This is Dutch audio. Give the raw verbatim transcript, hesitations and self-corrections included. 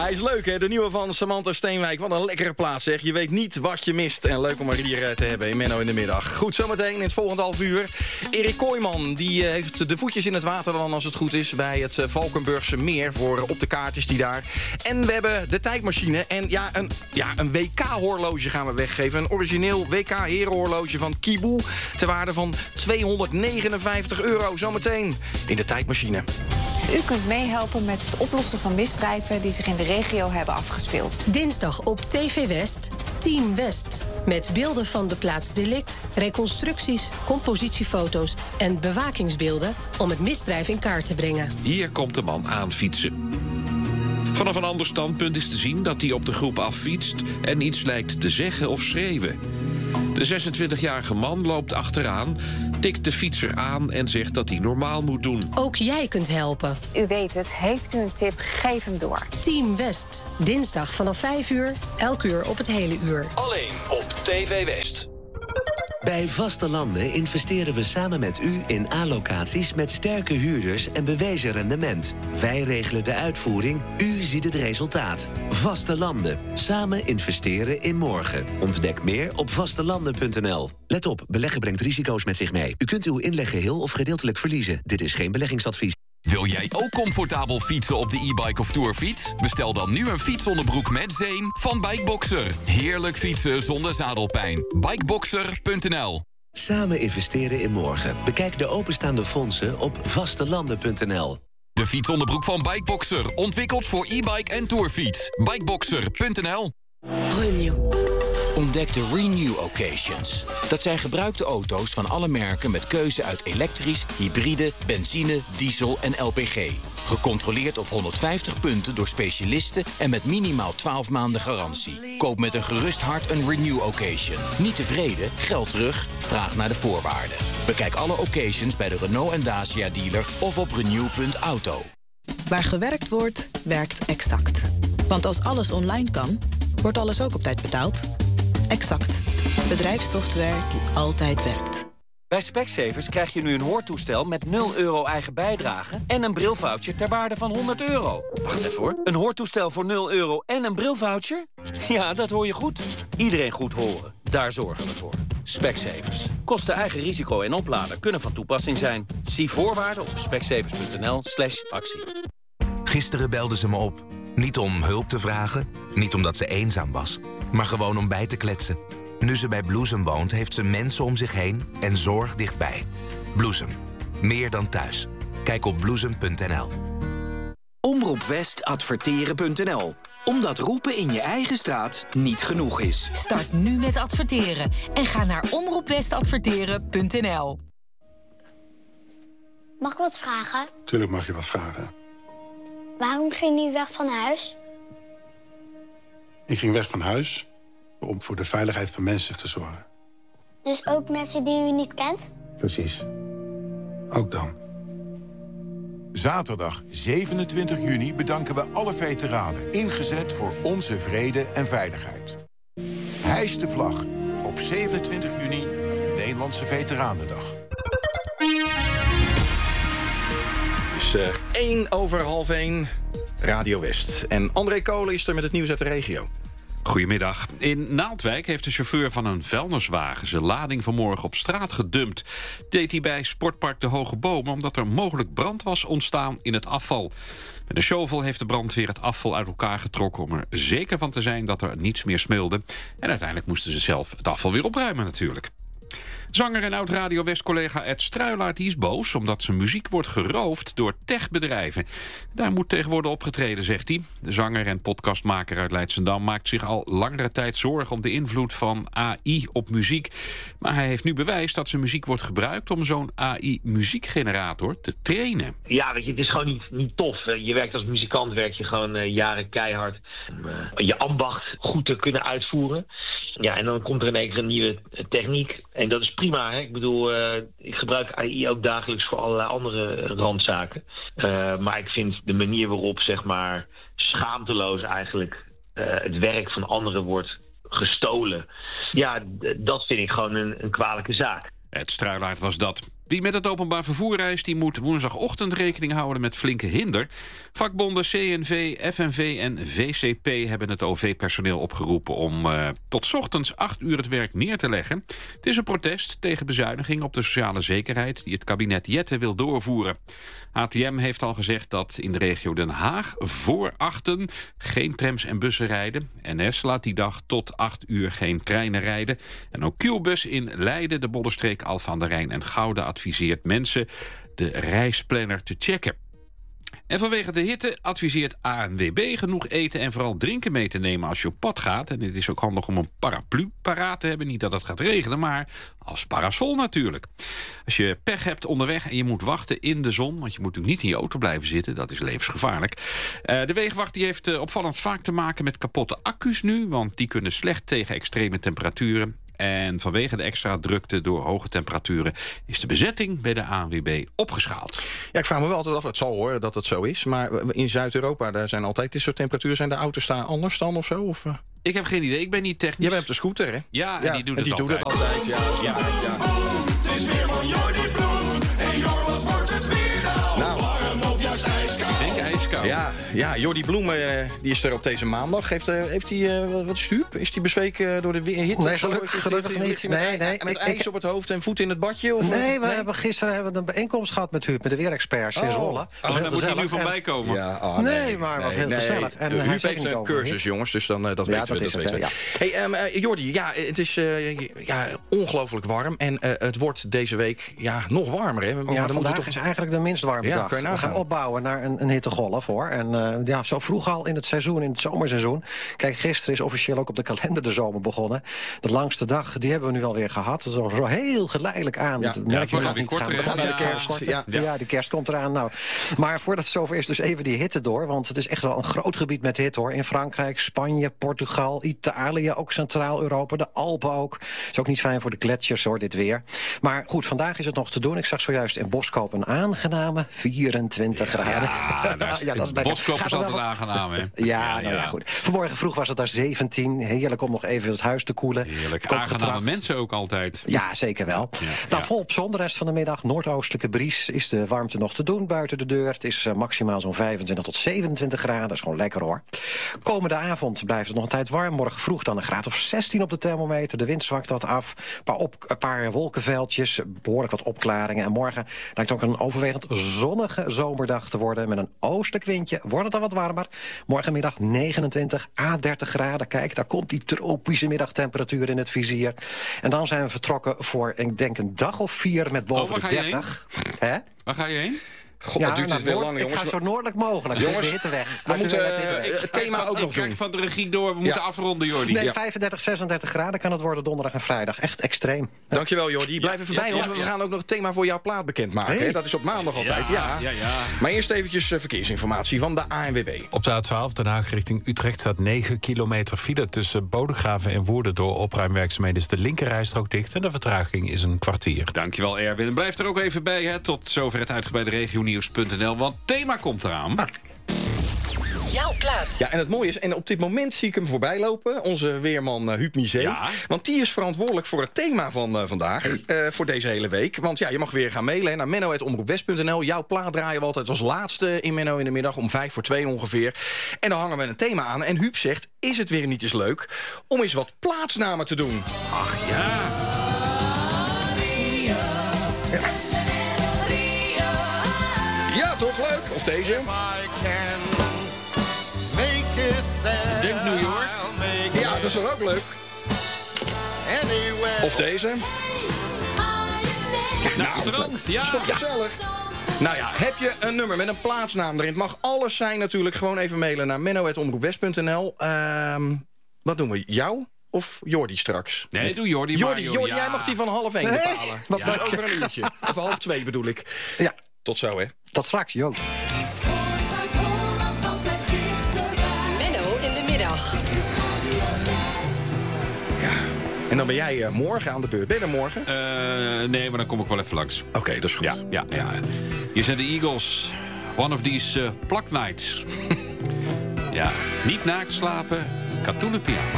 Hij is leuk, hè? De nieuwe van Samantha Steenwijk. Wat een lekkere plaats, zeg. Je weet niet wat je mist. En leuk om er hier te hebben in Menno in de middag. Goed, zometeen in het volgende half uur. Erik Kooijman, die heeft de voetjes in het water dan als het goed is... bij het Valkenburgse meer voor op de kaartjes die daar. En we hebben de tijdmachine. En ja, een, ja, een W K-horloge gaan we weggeven. Een origineel W K-herenhorloge van Kiboe. Ter waarde van tweehonderdnegenenvijftig euro. Zometeen in de tijdmachine. U kunt meehelpen met het oplossen van misdrijven die zich in de regio hebben afgespeeld. Dinsdag op T V West, Team West. Met beelden van de plaats delict, reconstructies, compositiefoto's en bewakingsbeelden om het misdrijf in kaart te brengen. Hier komt de man aan fietsen. Vanaf een ander standpunt is te zien dat hij op de groep affietst en iets lijkt te zeggen of schreeuwen. De zesentwintigjarige man loopt achteraan, tikt de fietser aan en zegt dat hij normaal moet doen. Ook jij kunt helpen. U weet het, heeft u een tip, geef hem door. Team West, dinsdag vanaf vijf uur, elk uur op het hele uur. Alleen op T V West. Bij Vaste Landen investeren we samen met u in A-locaties met sterke huurders en bewezen rendement. Wij regelen de uitvoering, u ziet het resultaat. Vaste Landen. Samen investeren in morgen. Ontdek meer op vastelanden punt n l. Let op, beleggen brengt risico's met zich mee. U kunt uw inleg geheel of gedeeltelijk verliezen. Dit is geen beleggingsadvies. Wil jij ook comfortabel fietsen op de e-bike of tourfiets? Bestel dan nu een fietsonderbroek met zeem van Bikeboxer. Heerlijk fietsen zonder zadelpijn. bikeboxer punt n l. Samen investeren in morgen. Bekijk de openstaande fondsen op vastelanden punt n l. De fietsonderbroek van Bikeboxer. Ontwikkeld voor e-bike en tourfiets. bikeboxer punt n l. Renew. Ontdek de Renew Occasions. Dat zijn gebruikte auto's van alle merken met keuze uit elektrisch, hybride, benzine, diesel en L P G. Gecontroleerd op honderdvijftig punten door specialisten en met minimaal twaalf maanden garantie. Koop met een gerust hart een Renew Occasion. Niet tevreden? Geld terug? Vraag naar de voorwaarden. Bekijk alle occasions bij de Renault en Dacia dealer of op renew punt auto. Waar gewerkt wordt, werkt Exact. Want als alles online kan, wordt alles ook op tijd betaald. Exact. Bedrijfssoftware die altijd werkt. Bij Specsavers krijg je nu een hoortoestel met nul euro eigen bijdrage... en een brilvoucher ter waarde van honderd euro. Wacht even hoor. Een hoortoestel voor nul euro en een brilvoucher? Ja, dat hoor je goed. Iedereen goed horen. Daar zorgen we voor. Specsavers. Kosten eigen risico en oplader kunnen van toepassing zijn. Zie voorwaarden op specsavers punt n l slash actie. Gisteren belde ze me op. Niet om hulp te vragen, niet omdat ze eenzaam was... maar gewoon om bij te kletsen. Nu ze bij Bloesem woont, heeft ze mensen om zich heen en zorg dichtbij. Bloesem. Meer dan thuis. Kijk op bloesem punt n l. Omroep West adverteren punt n l. Omdat roepen in je eigen straat niet genoeg is. Start nu met adverteren en ga naar omroep west adverteren punt n l. Mag ik wat vragen? Tuurlijk mag je wat vragen. Waarom ging u weg van huis? Ik ging weg van huis om voor de veiligheid van mensen te zorgen. Dus ook mensen die u niet kent? Precies. Ook dan. Zaterdag zevenentwintig juni bedanken we alle veteranen... ingezet voor onze vrede en veiligheid. Hijs de vlag op zevenentwintig juni, Nederlandse Veteranendag. Het is uh, één over half één, Radio West. En André Kolen is er met het nieuws uit de regio. Goedemiddag. In Naaldwijk heeft de chauffeur van een vuilniswagen zijn lading vanmorgen op straat gedumpt. Deed hij bij Sportpark De Hoge Bomen omdat er mogelijk brand was ontstaan in het afval. Met een shovel heeft de brandweer het afval uit elkaar getrokken om er zeker van te zijn dat er niets meer smeulde. En uiteindelijk moesten ze zelf het afval weer opruimen natuurlijk. Zanger en oud-Radio West-collega Ed Struilaert die is boos omdat zijn muziek wordt geroofd door techbedrijven. Daar moet tegen worden opgetreden, zegt hij. De zanger en podcastmaker uit Leidschendam maakt zich al langere tijd zorgen om de invloed van A I op muziek. Maar hij heeft nu bewijs dat zijn muziek wordt gebruikt om zo'n A I-muziekgenerator te trainen. Ja, weet je, het is gewoon niet, niet tof. Je werkt als muzikant, werk je gewoon uh, jaren keihard om uh, je ambacht goed te kunnen uitvoeren. Ja, en dan komt er in één keer een nieuwe techniek. En dat is prima, hè? Ik bedoel, uh, ik gebruik A I ook dagelijks voor allerlei andere randzaken. Uh, maar ik vind de manier waarop, zeg maar, schaamteloos eigenlijk uh, het werk van anderen wordt gestolen. Ja, d- dat vind ik gewoon een, een kwalijke zaak. Ed Struilaert was dat. Wie met het openbaar vervoer reist, die moet woensdagochtend rekening houden met flinke hinder. Vakbonden C N V, F N V en V C P hebben het O V-personeel opgeroepen om uh, tot 's ochtends acht uur het werk neer te leggen. Het is een protest tegen bezuiniging op de sociale zekerheid die het kabinet Jette wil doorvoeren. H T M heeft al gezegd dat in de regio Den Haag voor achten geen trams en bussen rijden. N S laat die dag tot acht uur geen treinen rijden. En ook Qbus in Leiden, de Bollenstreek, Alphen aan de Rijn en Gouda adviseert mensen de reisplanner te checken. En vanwege de hitte adviseert A N W B genoeg eten en vooral drinken mee te nemen als je op pad gaat. En het is ook handig om een paraplu paraat te hebben. Niet dat het gaat regenen, maar als parasol natuurlijk. Als je pech hebt onderweg en je moet wachten in de zon, want je moet natuurlijk niet in je auto blijven zitten, dat is levensgevaarlijk. Uh, de Wegenwacht die heeft uh, opvallend vaak te maken met kapotte accu's nu, want die kunnen slecht tegen extreme temperaturen. En vanwege de extra drukte door hoge temperaturen is de bezetting bij de A N W B opgeschaald. Ja, ik vraag me wel altijd af, het zal hoor dat het zo is, maar in Zuid-Europa daar zijn altijd dit soort temperaturen. Zijn de auto's daar anders dan of zo? Of? Ik heb geen idee, ik ben niet technisch. Jij bent op de scooter, hè? Ja, en ja, die doet en het die altijd. Doet het altijd ja, ja, ja. Het is weer van Jordi Bloem. En Jor, wat wordt het weer nou? Nou. Warm of juist ijskoud? Ik denk ijskoud. Ja, ja, Jordi Bloem uh, die is er op deze maandag. Heeft, uh, heeft hij uh, wat, wat stuur? Is hij bezweken door de hitte? Nee, gelukkig, gelukkig niet. Nee, nee. Met ijs ik, op het hoofd en voet in het badje? Of nee, we nee? hebben gisteren hebben we een bijeenkomst gehad met Huub, met de weerexperts in Zwolle. Oh, oh daar moet je nu voorbij komen. Ja, oh, nee, nee, maar het was nee, heel nee. gezellig. En Huub hij heeft een cursus, jongens, dus dan, uh, dat ja, weten dat we. Is dat het, weten ja. we. Hey, um, uh, Jordi, ja, het is uh, ja, ongelooflijk warm. En uh, het wordt deze week ja, nog warmer. Hè? Ja, ja, vandaag toch... is eigenlijk de minst warme ja, dag. We gaan opbouwen naar een, een hittegolf, hoor. En uh, ja, zo vroeg al in het seizoen, in het zomerseizoen. Kijk, gisteren is officieel ook op de kalender de zomer begonnen. De langste dag, die hebben we nu alweer gehad. Zo, zo heel geleidelijk aan. Ja, dat merk ja, je nog niet gaan. Korter, gaan ja, de kerst, ja, ja. ja, de kerst komt eraan. Nou, maar voordat het zover is, dus even die hitte door. Want het is echt wel een groot gebied met hitte, hoor. In Frankrijk, Spanje, Portugal, Italië, ook Centraal-Europa, de Alpen ook. Is ook niet fijn voor de gletsjers, hoor, dit weer. Maar goed, vandaag is het nog te doen. Ik zag zojuist in Boskoop een aangename vierentwintig ja, graden. Ja, ja, dat is Boskoop is altijd aangenaam, hè? Ja, ja, nou ja, ja, goed. Vanmorgen vroeg was het daar zeventien. Heerlijk om nog even het huis te koelen. Heerlijk. Aangename mensen ook altijd. Ja, zeker wel. Ja, nou, ja. volop zon de rest van de middag. Noordoostelijke bries is de warmte nog te doen buiten de deur. Het is uh, maximaal zo'n vijfentwintig tot zevenentwintig graden. Dat is gewoon lekker, hoor. Komende avond blijft het nog een tijd warm. Morgen vroeg dan een graad of zestien op de thermometer. De wind zwakt wat af. Een paar, op, een paar wolkenveldjes. Behoorlijk wat opklaringen. En morgen lijkt ook een overwegend zonnige zomerdag te worden. Met een oostelijk windje wordt het dan wat warmer. Morgenmiddag negenentwintig à dertig graden. Kijk, daar komt die tropische middagtemperatuur in het vizier. En dan zijn we vertrokken voor, ik denk, een dag of vier met boven oh, de dertig. Hè? Waar ga je heen? God, ja, dat duurt nou, het wel lang, jongens. Ik ga zo noordelijk mogelijk. Jongens, de hitte weg. We moeten uh, uh, het thema ook nog doen. Kijk van de regie door, we moeten ja. afronden, Jordi. Nee, ja. vijfendertig, zesendertig graden kan het worden donderdag en vrijdag. Echt extreem. Dankjewel, Jordi. Blijf even bij ja, ons. ja, ja. We gaan ook nog het thema voor jouw plaat bekendmaken. Hey. Dat is op maandag altijd. Ja, ja. ja, ja. Maar eerst eventjes uh, verkeersinformatie van de A N W B. Op de A twaalf Den Haag richting Utrecht staat negen kilometer file tussen Bodegraven en Woerden. Door opruimwerkzaamheden is de linkerrijstrook dicht en de vertraging is een kwartier. Dankjewel, Erwin. Blijf er ook even bij, hè. Tot zover het uitgebreide regionieuws punt n l. Want thema komt eraan. Jouw plaat. Ja, en het mooie is, en op dit moment zie ik hem voorbij lopen. Onze weerman uh, Huub Misé. Ja. Want die is verantwoordelijk voor het thema van uh, vandaag. Uh, voor deze hele week. Want ja, je mag weer gaan mailen hè, naar menno apenstaartje omroep west punt n l. Jouw plaat draaien we altijd als laatste in Menno in de middag. Om vijf voor twee ongeveer. En dan hangen we een thema aan. En Huub zegt, is het weer niet eens leuk om eens wat plaatsnamen te doen? Ach ja. Ja, ja toch leuk? Of deze? Denk New York. Ja, dat is toch ook leuk? Of deze? Nou, strand. Ja. Is toch gezellig? Nou ja, heb je een nummer met een plaatsnaam erin? Het mag alles zijn natuurlijk. Gewoon even mailen naar menno apenstaartje omroep west punt n l. Uh, wat doen we? Jou? Of Jordi straks? Nee, doe Jordi. Jordi, maar, Jordi ja. jij mag die van half één nee, bepalen. Wat ja, dus over een uurtje. Of half twee bedoel ik. Ja. Tot zo, hè. Tot straks, Jo. Menno in de middag. Ja. En dan ben jij uh, morgen aan de beurt. Ben je er morgen? Uh, nee, maar dan kom ik wel even langs. Oké, okay, dat is goed. Ja, ja, ja. Hier zijn de Eagles. One of these uh, plug nights. Ja, niet naakt slapen, katoenen pyjama.